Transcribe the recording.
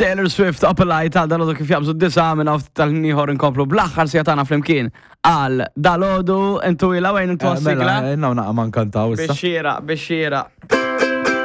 Taylor Swift Up A Light għal dalodu kif jabżu d-disa minna tal-niħor inkomplu bl-axħar sijatana fl-imkien għal dalodu intu ila għajn intu għas-sigla. Mela, naqa man kantaw issa. Bixxira.